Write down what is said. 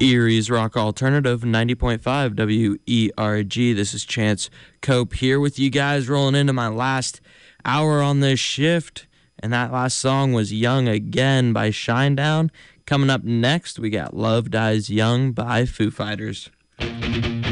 Erie's Rock Alternative 90.5 WERG. This is Chance Cope here with you guys, rolling into my last hour on this shift. And that last song was Young Again by Shinedown. Coming up next, we got Love Dies Young by Foo Fighters.